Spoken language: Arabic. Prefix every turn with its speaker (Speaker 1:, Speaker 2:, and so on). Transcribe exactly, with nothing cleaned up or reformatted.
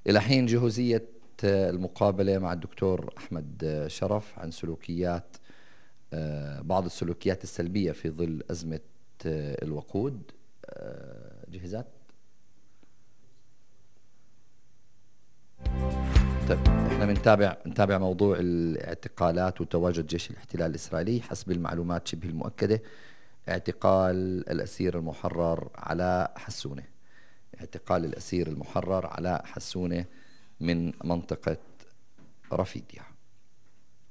Speaker 1: إلى حين جهوزية المقابلة مع الدكتور أحمد شرف عن سلوكيات بعض السلوكيات السلبية في ظل أزمة الوقود. جهزت؟ طيب احنا بنتابع نتابع موضوع الاعتقالات وتواجد جيش الاحتلال الإسرائيلي. حسب المعلومات شبه المؤكدة اعتقال الأسير المحرر علاء حسونة اعتقال الأسير المحرر علاء حسونة من منطقة رفيديا.